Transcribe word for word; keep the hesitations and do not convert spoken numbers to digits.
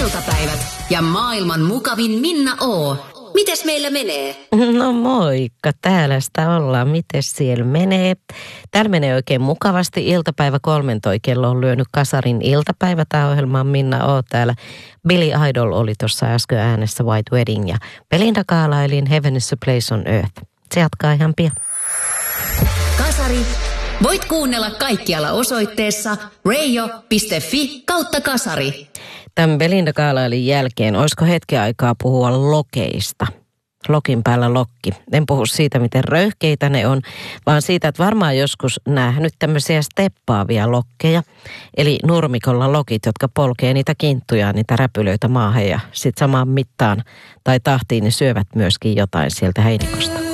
iltapäivät ja maailman mukavin Minna O. Mites meillä menee? No moikka, täällä sitä ollaan. Mites siellä menee? Täällä menee oikein mukavasti. Iltapäivä kolmen toi kello on lyönyt kasarin iltapäivä. Tämä ohjelma on Minna O. täällä. Billy Idol oli tuossa äsken äänessä White Wedding ja Belinda Carlislein Heaven is a Place on Earth. Se jatkaa ihan pian. Kasari. Voit kuunnella kaikkialla osoitteessa radio piste fi kautta kasari. Tämän Belinda Carlislein jälkeen, olisiko hetken aikaa puhua lokeista? Lokin päällä lokki. En puhu siitä, miten röyhkeitä ne on, vaan siitä, että varmaan joskus nähnyt tämmöisiä steppaavia lokkeja. Eli nurmikolla lokit, jotka polkee niitä kinttuja, niitä räpylöitä maahan ja sitten samaan mittaan tai tahtiin ne syövät myöskin jotain sieltä heinikosta.